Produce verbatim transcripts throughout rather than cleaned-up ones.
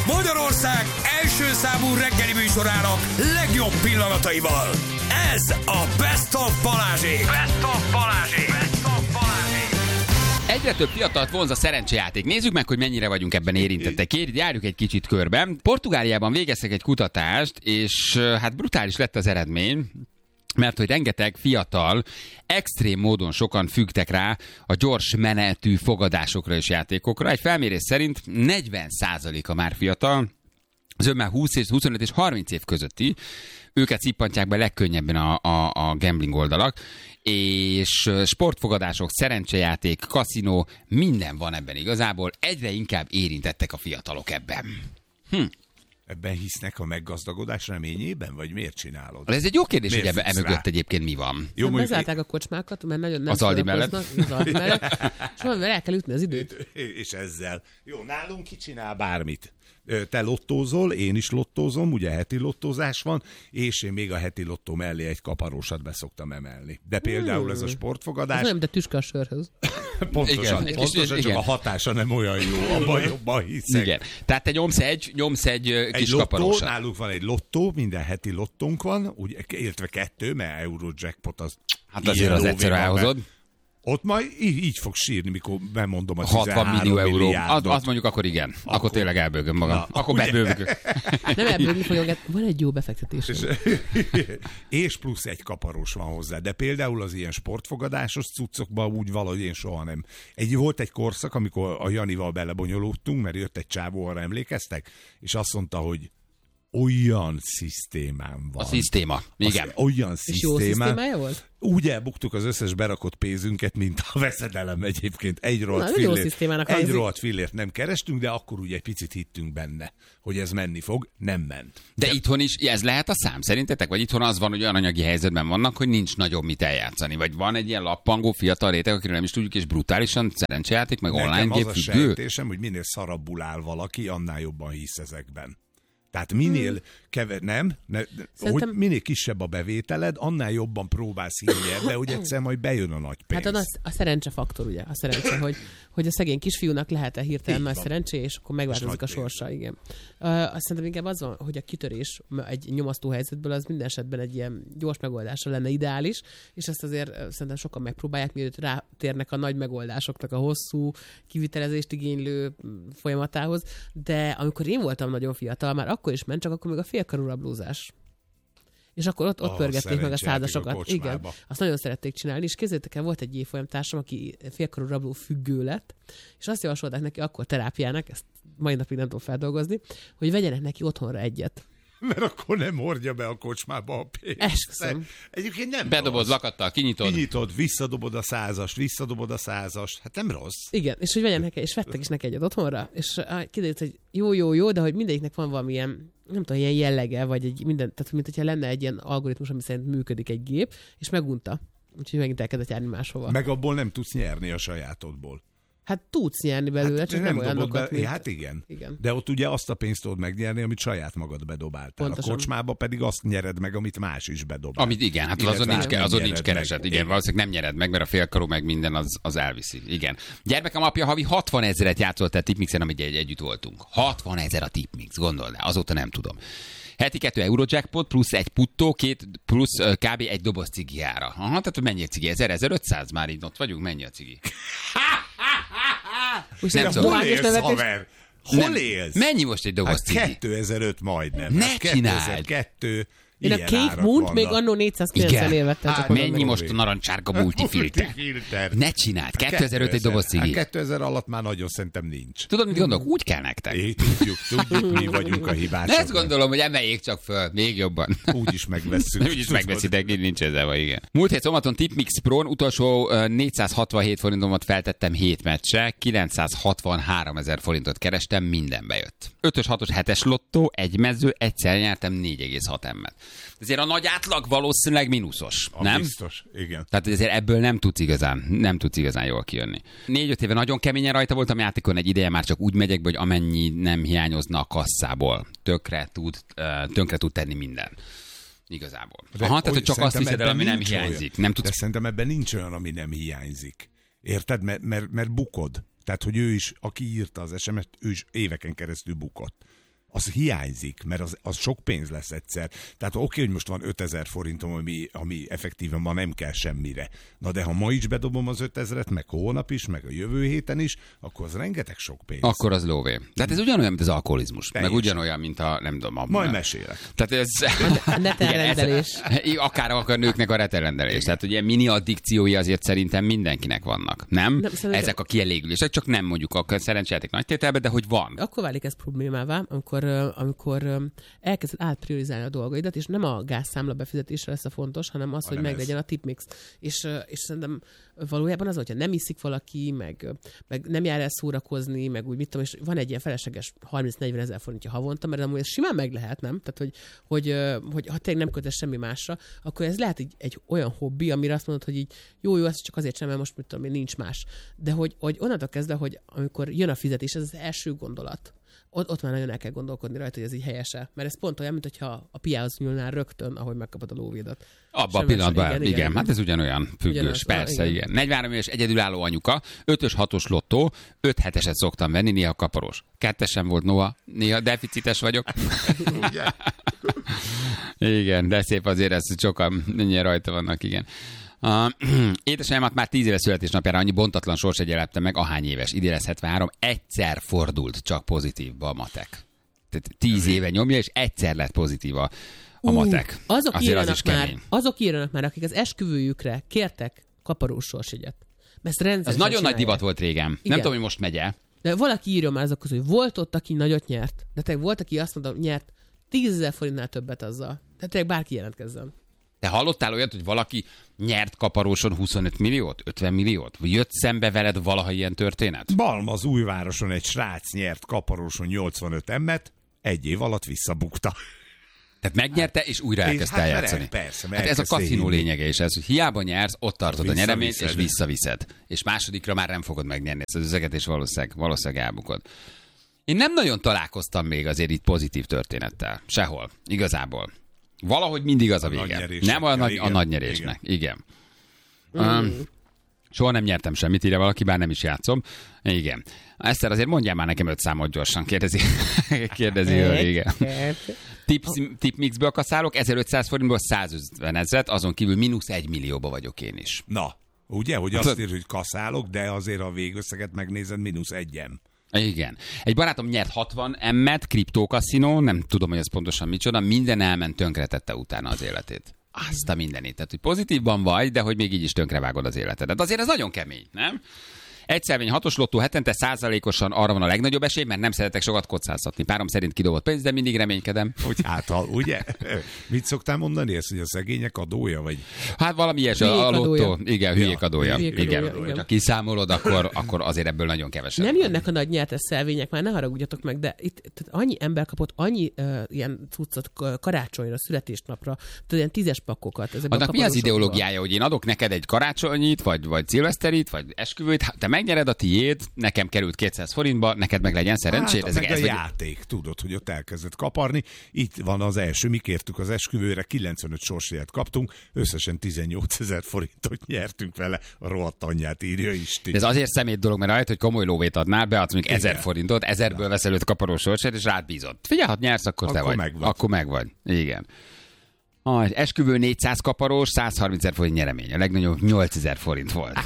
Magyarország első számú reggeli műsorának legjobb pillanataival. Ez a Best of Balázsék. Best of Balázsék. Best of Balázsék. Egyre több fiatalt vonz a szerencsejáték. Nézzük meg, hogy mennyire vagyunk ebben érintettek. Kérjük, járjuk egy kicsit körbe. Portugáliában végeztek egy kutatást, és hát brutális lett az eredmény, mert hogy rengeteg fiatal, extrém módon sokan függtek rá a gyors menetű fogadásokra és játékokra. Egy felmérés szerint negyven százaléka már fiatal, zömmel húsz és huszonöt és harminc év közötti, őket szippantják be legkönnyebben a, a, a gambling oldalak, és sportfogadások, szerencsejáték, kaszinó, minden van ebben igazából. Egyre inkább érintettek a fiatalok ebben. Hm. Ebben hisznek a meggazdagodás reményében, vagy miért csinálod? Ez egy jó kérdés, miért hogy ebben emögött egyébként mi van. Jó, bezárták a kocsmákat, mert nagyon nem az Aldi mellett. Az Aldi mellett. És valamivel el kell ütni az időt. És ezzel. Jó, nálunk ki csinál bármit. Te lottózol, én is lottózom, ugye heti lottózás van, és én még a heti lottó mellé egy kaparósat beszoktam emelni. De például ez a sportfogadás... Ez olyan, mint a tüske a sörhöz. Pontosan, igen. pontosan És, csak igen. a hatása nem olyan jó, abban jobban hiszek. Igen. Tehát te nyomsz egy, nyomsz egy, egy kis lottó, kaparósat. Nálunk van egy lottó, minden heti lottónk van, ugye, illetve kettő, mert Eurojackpot az... Hát azért az egyszer elhozod. Ott majd így, így fog sírni, mikor bemondom a hatvan millió euró. Az, azt mondjuk akkor igen. Akkor, Akkor- tényleg elbőgöm magam. Na, akkor ugye? bebőgök. Nem ebből folyogát, van egy jó befektetés. És, és plusz egy kaparós van hozzá. De például az ilyen sportfogadásos cuccokban úgy valahogy én soha nem. Egy, volt egy korszak, amikor a Janival belebonyolódtunk, mert jött egy csávó, arra emlékeztek, és azt mondta, hogy olyan szisztémám van. A szisztéma. Igen. Az, olyan És jó szisztémám. szisztémája volt? Úgy elbuktuk az összes berakott pénzünket, mint a veszedelem egyébként. Egy rohadt Na, jó fillért, szisztémának egy hangzik. rohadt fillért nem kerestünk, de akkor ugye egy picit hittünk benne, hogy ez menni fog. Nem ment. De itthon is ez lehet a szám szerintetek? Vagy itthon az van, hogy olyan anyagi helyzetben vannak, hogy nincs nagyobb mit eljátszani? Vagy van egy ilyen lappangó fiatal réteg, akiről nem is tudjuk, és brutálisan szerencsejáték, meg online Nekem az a gépfüggő? sejtésem, hogy minél szarabbul áll valaki, annál jobban hisz ezekben. Tehát minél hmm. keve, nem, ne, Szerintem... hogy minél kisebb a bevételed, annál jobban próbálsz hinni ebbe, hogy egyszer majd bejön a nagy pénz. Hát az a szerencse faktor, ugye? A szerencse, hogy, hogy a szegény kisfiúnak lehet-e hirtelen Így nagy van. szerencsé, és akkor megváltozik És a nagy sorsa, igen. Uh, azt szerintem inkább az van, hogy a kitörés egy nyomasztó helyzetből az minden esetben egy ilyen gyors megoldásra lenne ideális, és ezt azért uh, szerintem sokan megpróbálják, mielőtt rátérnek a nagy megoldásoknak a hosszú, kivitelezést igénylő folyamatához. De amikor én voltam nagyon fiatal, már akkor is ment, csak akkor még a félkarú rablózás. És akkor ott, ott Ah, pörgették meg a szerencsejáték százasokat. a kocsmába. Igen, azt nagyon szerették csinálni, és képzeljétek el, volt egy évfolyamtársam, aki félkarú rabló függő lett, és azt javasolták neki akkor terápiának, ezt mai napig nem tudom feldolgozni, hogy vegyenek neki otthonra egyet. Mert akkor nem hordja be a kocsmába a pénzt. Esküszöm. Egyébként nem Bedobod rossz. lakattal, kinyitod. Kinyitod, visszadobod a százast, visszadobod a százast. Hát nem rossz. Igen, és hogy vegyenek neki, és vettek is neki egyet otthonra, és uh, kiderült, hogy jó, jó, jó, de hogy mindegyiknek van valamilyen, nem tudom, ilyen jellege, vagy egy minden, tehát mint hogyha lenne egy ilyen algoritmus, ami szerint működik egy gép, és megunta. Úgyhogy megint elkezdett járni máshova. Meg abból nem tudsz nyerni a sajátodból. Hát tudsz nyerni belőle, hát, csak nem, nem olyanokat, be, mint... Hát igen. igen. De ott ugye azt a pénzt tudod megnyerni, amit saját magad bedobáltál. Pontosan. A kocsmába pedig azt nyered meg, amit más is bedobál. Amit igen, hát Illetve azon nincs, nem azon nincs nyered kereset. meg. Igen, valószínűleg nem nyered meg, mert a félkarú meg minden az, az elviszi. Igen. Gyermekem apja havi hatvan ezeret játszott el Tipmixen, amit egy, együtt voltunk. hatvan ezer a Tipmix, gondold el, azóta nem tudom. Heti kettő Eurojackpot, plusz egy puttó, két, plusz uh, kb. Egy doboz cigiára. Aha, tehát hogy mennyi a cigi? ezer-ezerötszáz már így ott vagyunk, mennyi a cigi? Úgy Nem De tudom. hol Vágos élsz, nevetés. haver? Hol Nem. élsz? Mennyi most egy doboz Hát cigi? kétezer-öt majdnem. Ne Hát csináld! kétezer-kettő Én a ilyen Cave árak Moon-t még vannak. annó négyszázkilencven vettem. Hát csak mondom. Mennyi most a narancsárga multifilter? Multifilter. Ne csináld, kétezer-öt egy doboz cigi. Hát kétezer alatt már nagyon szerintem nincs. Tudod, mit gondolok? Úgy kell nektek. É, tudjuk, tudjuk, mi vagyunk a hibások. Ezt gondolom, hogy emeljék csak föl, még jobban. Úgy is megvesszük. Nem is megveszitek, így nincs ezzel van, igen. Múlt hét szombaton Tipmix Pro-n utolsó uh, négyszázhatvanhét forintomat feltettem hét meccsre, kilencszázhatvanhárom ezer forintot kerestem, minden bejött. ötös, hatos, hetes lottó, egy mező, egyszer nyertem négy egész hat emmet. Ezért a nagy átlag valószínűleg mínuszos, A nem? Biztos, igen. Tehát ezért ebből nem tudsz igazán, nem tudsz igazán jól kijönni. Négy-öt éve nagyon keményen rajta voltam játékon, egy ideje már csak úgy megyek be, hogy amennyi nem hiányozna a kasszából. Tökre tud, uh, tönkre tud tenni minden. Igazából. Aha, tehát, hogy csak azt hiszed el, ami nem hiányzik. Nem tudsz... De szerintem ebben nincs olyan, ami nem hiányzik. Érted? Mert, mert, mert bukod. Tehát, hogy ő is, aki írta az es em es-t, ő is éveken keresztül bukott. az hiányzik, mert az, az sok pénz lesz egyszer. Tehát oké, okay, hogy most van ötezer forintom, ami, ami effektíven ma nem kell semmire. Na de ha ma is bedobom az ötezret, meg holnap is, meg a jövő héten is, akkor az rengeteg sok pénz. Akkor az lóvé. Tehát ez ugyanolyan, mint az alkoholizmus. Teljesen. Meg ugyanolyan, mint a, nem tudom, a... Majd mesélek. Tehát ez... A netelrendelés. Akár a nőknek a retelrendelés. Tehát, hogy ilyen mini addikciói azért szerintem mindenkinek vannak. Nem? nem szerintem... Ezek a kielégülések, csak nem mondjuk a szerencsejáték nagy tételbe, de hogy van. Akkor válik ez problémává, amikor, amikor elkezded átpriorizálni a dolgaidat, és nem a gázszámla befizetése lesz a fontos, hanem az, hanem hogy meglegyen a tipmix. És, és szerintem valójában az, hogyha nem iszik valaki, meg, meg nem jár el szórakozni, meg úgy mit tudom, és van egy ilyen felesleges harminc-negyven ezer forintja havonta, mert amúgy ez simán meg lehet, nem? Tehát, hogy, hogy, hogy ha tényleg nem kötesz semmi másra, akkor ez lehet egy, egy olyan hobbi, amire azt mondod, hogy így jó, jó, ez csak azért sem, mert most mit tudom én, nincs más. De hogy, hogy onnantól kezdve, hogy amikor jön a fizetés, ez az első gondolat. Ott, ott már nagyon el kell gondolkodni rajta, hogy ez így helyese. Mert ez pont olyan, mint hogyha a piához nyúlnál rögtön, ahogy megkapod a lóvédat. Abban a pillanatban, igen, igen, igen. Hát ez ugyanolyan függős, ugyanaz, persze, igen. igen. negyvenhárom éves egyedülálló anyuka, ötös, hatos lottó, öt heteset szoktam venni, néha kaparos. Kettesen volt Noah, néha deficites vagyok. Igen, de szép azért, ez sokan mennyire rajta vannak, igen. Uh, édesanyámat már tíz éves születésnapjára annyi bontatlan sorsegye lepte meg, ahány éves, idén lesz hetvenhárom, egyszer fordult csak pozitívba a matek. Tehát tíz éve nyomja, és egyszer lett pozitív a, a matek. Azok írjanak, az már, azok írjanak már, akik az esküvőjükre kértek kaparós sorsjegyet. Mert ez nagyon csinálják. Nagy divat volt régen. Igen. Nem tudom, hogy most megy-e. De valaki írja már azok közül, hogy volt ott, aki nagyot nyert. De tényleg volt, aki azt mondta, hogy nyert tízezer forintnál többet azzal. Tehát tényleg bárki jelentkezzen. Te hallottál olyat, hogy valaki nyert kaparóson huszonöt milliót, ötven milliót? Vagy jött szembe veled valaha ilyen történet? Balmazújvároson egy srác nyert kaparóson nyolcvanöt emmet, egy év alatt visszabukta. Tehát megnyerte, és újra elkezdte hát, eljátszani. Persze, hát ez a kaszinó lényege is ez, hogy hiába nyersz, ott tartod a nyereményt, és visszaviszed. És másodikra már nem fogod megnyerni ezt az összeget, és valószínűleg, valószínűleg elbukod. Én nem nagyon találkoztam még azért itt pozitív történettel. Sehol. Igazából. Valahogy mindig az a vége. Nem a, nagy, a nagy nyerésnek. Igen. igen. Um, soha nem nyertem semmit, írja valaki, bár nem is játszom. Igen. Eszter, azért mondjál már nekem öt számot gyorsan, kérdezi. kérdezi ő, igen. Tipmixből kaszálok, ezerötszáz forintból százötven ezret, azon kívül mínusz egy millióba vagyok én is. Na, ugye, hogy azt ír, hogy kaszálok, de azért a végösszeget megnézed, mínusz egyem. Igen. Egy barátom nyert hatvan emmet, kriptókaszinó, nem tudom, hogy ez pontosan micsoda, minden elment, tönkretette utána az életét. Azt a mindenit. Tehát, hogy pozitívban vagy, de hogy még így is tönkrevágod az életedet. Azért ez nagyon kemény, nem? Egyszervény hatos lottó hetente százalékosan arra van a legnagyobb esély, mert nem szeretek sokat kockáztatni. Párom szerint kidobott pénz, de mindig reménykedem. Hogy hát, ugye? Mit szoktál mondani ezt, hogy a szegények adója, vagy? Hát valami ilyesmi, a lottó. Igen, hülyék ja, adója. Hülyék igen. adója, igen. Ha kiszámolod, akkor, akkor azért ebből nagyon kevesebb. Nem jönnek a nagy nyertes szelvények, már ne haragudjatok meg, de itt tehát annyi ember kapott annyi uh, ilyen cuccot karácsonyra, születésnapra, tehát ilyen tízes pakokat. Annak mi az ideológiája, hogy én adok neked egy karácsonyit, vagy, vagy szilveszterit, vagy esküvőt, te megnyered a tiéd, nekem került kétszáz forintba, neked meg legyen szerencsét. Hát, meg a játék, tudod, hogy ott elkezdett kaparni. Itt van az első, mi kértük az esküvőre, kilencvenöt sorsjegyet kaptunk, összesen tizennyolcezer forintot nyertünk vele, a rohadt anyját írja Isti. Ez azért szemét dolog, mert rajta, hogy komoly lóvét adnál, beadsz mondjuk ezer forintot, ezerből veszel öt kaparós sorsjegyet, és rád bízod. Figyelj, ha nyersz, akkor, akkor te vagy. Megvagy. Akkor megvagy. Igen. Ah, esküvő négyszáz kaparós, százharmincezer forint nyeremény. A legnagyobb nyolcezer forint volt.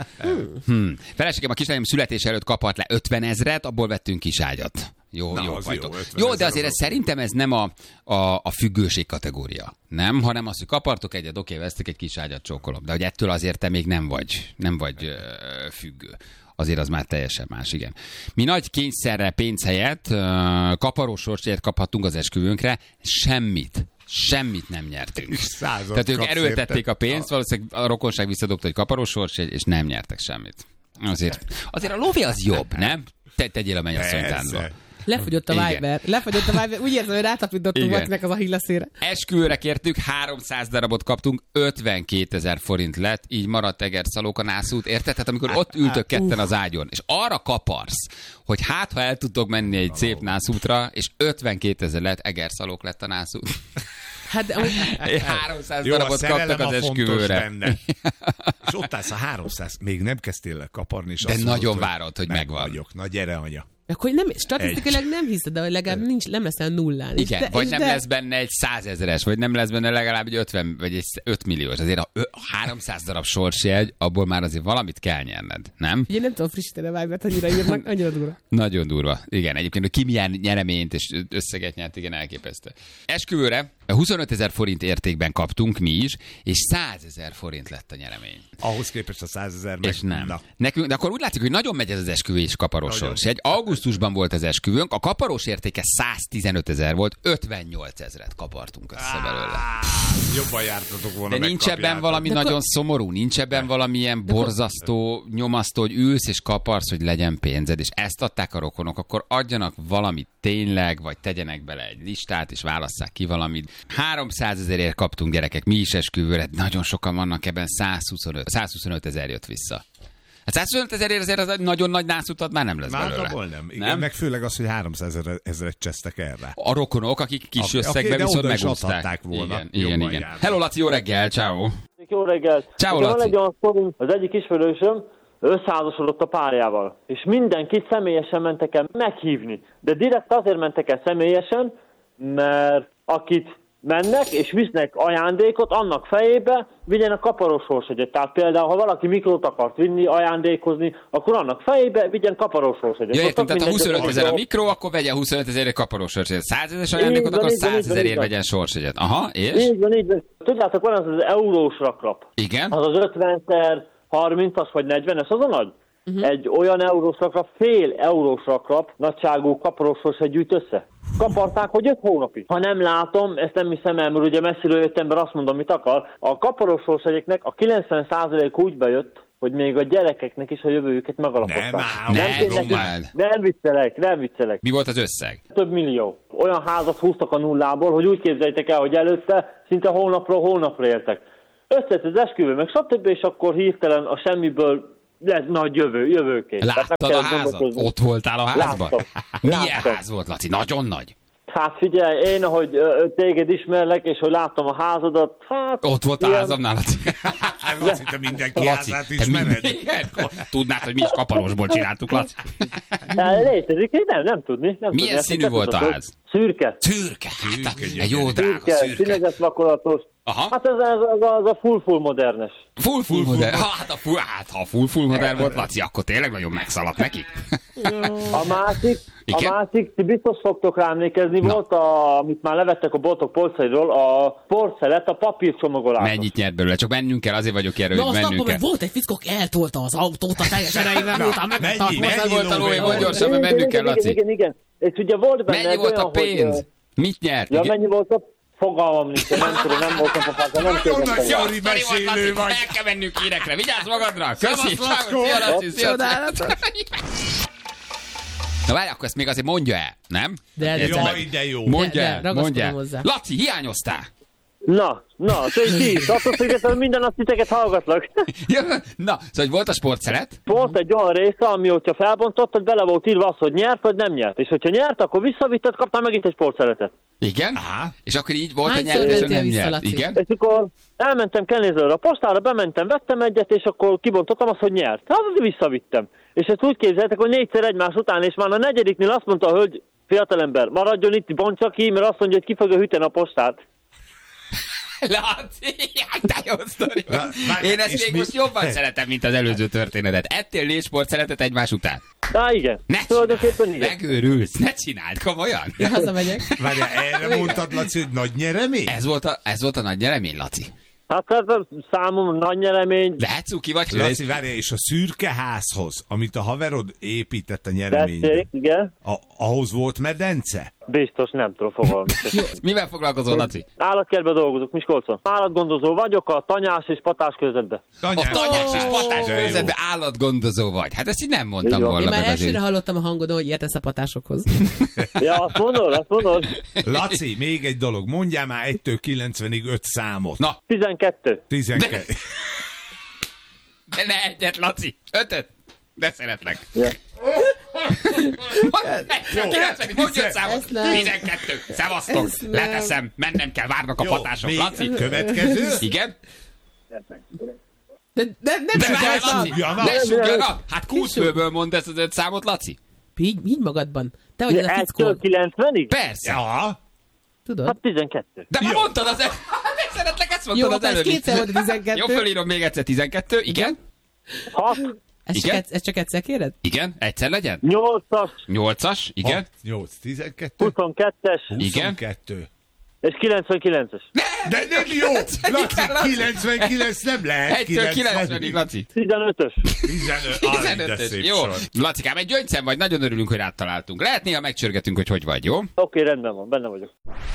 hmm. Feleségem a kislányom születés előtt kapart le ötven ezret, abból vettünk kis ágyat. Jó, Na, jó vagytok. Jó, jó, de azért ez, szerintem ez nem a, a, a függőség kategória. Nem, hanem az, hogy kapartok egyet, oké, vesztek egy kis ágyat, csókolom. De hogy ettől azért te még nem vagy, nem vagy uh, függő. Azért az már teljesen más, igen. Mi nagy kényszerre pénz helyett uh, kaparós sorsjegyet kaphattunk az esküvőnkre, semmit. Semmit nem nyertünk. Tehát ők erőltették a pénzt, valószínűleg a rokonság visszadobta egy kaparós sorsjegy, és nem nyertek semmit. Azért, azért a lóvé az jobb, nem? Te, tegyél a mennyasszonytánba. Lefogyott a Viber. Lefogyott a Viber. Úgy érzem, hogy rátapítottunk valakinek az a hillaszére. Esküvőre kértük, háromszáz darabot kaptunk, ötvenkétezer forint lett, így maradt Egerszalóka nászút, érted? Tehát amikor ott ültök ketten az ágyon, és arra kaparsz, hogy hát, ha el tudtok menni egy szép nászútra, és ötvenkétezer lett, Egerszalók lett a nászút. Hát, de, ahogy... háromszáz Jó, darabot kaptak az esküvőre. És ott állsz a háromszáz, még nem kezdtél el kaparni. És de nagyon mondod, várod, hogy meg megvan. Vagyok. Na gyere, anya. Akkor nem, statisztikailag nem hiszed, de legalább nincs, nem leszel nullán. Igen, de, vagy nem de... lesz benne egy százezeres, vagy nem lesz benne legalább egy ötven, vagy egy öt milliós. Azért a háromszáz darab sorsjegy, abból már azért valamit kell nyerned, nem? Ugye nem tudom frissíteni a vágát, annyira írnak, annyira durva. Nagyon durva. Igen, egyébként, hogy ki milyen nyereményt és összeget nyert, igen, elképesztő. Esküvőre huszonötezer forint értékben kaptunk mi is, és százezer forint lett a nyeremény. Ahhoz képest a százezer meg... És nem. Na. Nekünk, de akkor úgy látszik, hogy nagyon megy ez az esküvő és kaparós sors. Egy augusztusban volt az esküvőnk, a kaparós értéke száztizenötezer volt, ötvennyolc ezret kapartunk össze belőle. Jobban jártatok volna. De nincs ebben valami De nagyon akkor- szomorú, nincs ebben valamilyen borzasztó, nyomasztó, hogy ülsz és kaparsz, hogy legyen pénzed, és ezt adták a rokonok, akkor adjanak valamit tényleg, vagy tegyenek bele egy listát, és válasszák ki valamit. háromszázezerért kaptunk, gyerekek, mi is esküvőre, nagyon sokan vannak ebben, százhuszonöt, százhuszonöt ezer jött vissza. Hát százhuszonöt ezerért azért az egy nagyon nagy nászutat már nem lesz Már belőle. abból nem. Igen, Nem? meg főleg az, hogy háromszázezret csesztek erre. A rokonok, akik kis Oké, összegben oké, de viszont oda is megúszták. adhatták volna. Igen, igen, Jobban igen. járnak. Hello, Laci, jó reggel, ciao. Jó reggelt! Ciao, Nekem Laci. van egy olyan sztorim, az egyik ismerősöm összeházasodott a párjával, és mindenkit személyesen mentek el meghívni. De direkt azért mentek el személyesen, mert akit mennek és visznek ajándékot, annak fejébe vigyen a kaparós sorsjegyet. Tehát például, ha valaki mikrot akart vinni, ajándékozni, akkor annak fejébe vigyen kaparós sorsjegyet. Ja, Most értem, tök tehát ha mindegy, huszonöt ezer a hogy- mikro, akkor vegye huszonöt ezerért kaparós sorsjegyet. százezeres ajándékot, Így van, akkor így van, így van, százezerért így van. vegyen sorsjegyet. Aha, és? Így van, így van. Tudjátok, van az az eurós raklap. Igen? Az az ötvenszer harmincas vagy negyvenes, az a nagy? Uh-huh. Egy olyan eurós raklap, fél eurós raklap nagyságú kaparósos egy gyűjt össze. Kaparták, hogy öt hónapig. Ha nem látom, ezt nem hiszem el, mert ugye messziről jöttem, mert azt mondom, mit akar. A kaparósos egyeknek a kilencven százalék úgy bejött, hogy még a gyerekeknek is a jövőjüket megalapozták. Nem ám, Ne, tényleg- Romád. nem viccelek, nem viccelek. Mi volt az összeg? Több millió. Olyan házat húztak a nullából, hogy úgy képzeljétek el, hogy előtte szinte hónapról hónapra éltek. Összejött az esküvő, meg stb. És akkor hirtelen a semmiből lett nagy jövő, jövőkép. Tehát Láttad nem a kell házat? gondolkozni. Ott voltál a házban? Láttam. Milyen Láttam. ház volt, Laci? Nagyon nagy. Hát figyelj, én, ahogy ö, téged ismerlek, és hogy láttam a házadat, hát... Ott volt a ilyen- házamnál, Laci. Hát azt hittem mindenki Laci, házát te ismered. mi- Tudnád, hogy mi is kaparosból csináltuk, Laci? Hát, létezik, én nem, nem tudni. Nem Milyen tudni, színű ezt volt a tudod. ház? Szürke. Szürke, hát Szürke, egy jó drága Szürke, szürke. színezett vakolatos. Aha. Hát ez, ez, ez, az a full-full modernes. Full full modern. Hát, a full, hát ha full full modern volt, Laci, akkor tényleg nagyon megszaladt nekik. A másik, Igen? a másik, ti biztos fogtok rá emlékezni, Na. volt, a, amit már levettek a boltok polcairól, a porcelet, a papírcsomagolás. Mennyit nyert belőle? Csak mennünk kell, azért vagyok erről, Na, hogy azt mennünk abban, kell. hogy volt egy fickó, eltolta az autót a teljes erejével, miután megvette a mennyi, hozzá- mennyi volt a lóé, lóvé mondj volt? gyorsabban, mennünk kell, igen, Laci. igen, igen, és ugye volt benne Mennyi egy volt olyan, a pénz? hogy... Mit nyert? Ja, Igen. mennyi volt a... Fogalmam nincs, nem tudom, nem voltam a fázban, nem Nagyon nagy kérdeztem. sztori Sztori volt, mesélő Laci, vagy. el kell mennünk hírekre. Vigyázz magadra! Köszi! Szevasz, Ciao, Lackó! Szia, Laci! Szia, Csodálatos. Na várj, akkor ezt még azért mondja el, nem? De, de, Érted de. meg? Jaj, de jó. Mondja De- de, el, ragaszkodom mondja el. hozzá. Laci, hiányoztál! Na, na, ti is, attól függetlenül minden nap titeket hallgatlak. Ja, na, szóval hogy volt a sportszeret? Volt egy olyan része, ami, hogyha felbontottad, bele volt írva az, hogy nyert vagy nem nyert. És hogyha nyert, akkor visszavitted, kaptál megint egy sportszeletet. Igen? Aha. És akkor így volt a Hányszor nyert, és mentél nem vissza, nyert. Laci? Igen? És akkor elmentem Kennézőre a postára, bementem, vettem egyet, és akkor kibontottam azt, hogy nyert. Hát visszavittem. És ezt úgy képzeltek, hogy négyszer egymás után, és már a negyediknél azt mondta, hogy fiatalember, maradjon itt, bontsa ki, mert azt mondja, hogy ki fogja hűteni a postát. Laci, hát te jó sztori. Na, várj, Én ezt és még mi- most jobban szeretem, mint az előző történetet. Ettél négy sportszeletet egymás után. Á, igen. Ne Tulajdonképpen csináld, igen. megőrülsz, ne csináld, komolyan. Ja, hazamegyek. Várjál, erre mondtad, Laci, hogy nagy nyeremény? Ez volt a, ez volt a nagy nyeremény, Laci. Hát ez a számomra nagy nyeremény. Lehet cuki vagy? Laci, várjál, és a szürke házhoz, amit a haverod épített a nyereménybe, Tessék, igen. a, ahhoz volt medence? Biztos nem tudom fogalmazni. Mivel foglalkozol, Laci? Állatkertben dolgozok, Miskolcon. Állatgondozó vagyok a tanyás és patás közöttben. A tanyás és patás De jó. közben állatgondozó vagy. Hát ezt így nem mondtam Így van. volna Én már meg elsőre azért. hallottam a hangodon, hogy értesz a patásokhoz. Ja, azt mondod, azt mondod. Laci, még egy dolog, mondjál már egytől kilencvenig öt számot. Na, tizenkettő. tizenkettő. de ne egyet, Laci. Ötöt. De szeretlek. Ja. Mondj öt számot. Ezt nem. tizenkettő. Szevasztok. Ezt nem. Leteszem. Mennem kell, várnak a Jó, patások. még Laci. következő. Igen? De, de nem De is várj, voltam. Laci. Sugjanak. Ne sugjanak. Hát kulcsfőből mondd ezt az öt számot, Laci. Így, így magadban. Te vagy az a egytől fickó. kilencvenig? Persze. Ja. Tudod? Hát tizenkettő. De már mondtad az el... Még szeretlek, ezt mondtad Jó, az ez előbb. is. kétszer volt a tizenkettő. Jó, fölírom még egyszer tizenkettő. Igen? hat, Ezt csak, Igen? egyszer, ezt csak egyszer kéred? Igen? Egyszer legyen? nyolcas, Nyolcas? Igen? nyolc, tizenkettő, huszonkettes huszonkettő. és kilencvenkilences. De nem jó! Laci, kilencvenkilenc nem lehet. Egytől kilencvenig, Laci. tizenötös. tizenöt. Aj, de tizenötös. szép Jó. sor. Lacikám, egy gyöngyszem vagy, nagyon örülünk, hogy rád találtunk. Lehet néha megcsörgetünk, hogy hogy vagy, jó? Oké, rendben van, benne vagyok.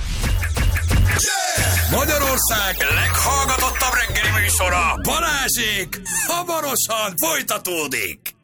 Magyarország leghallgatottabb reggeli műsora, Balázsék, hamarosan folytatódik.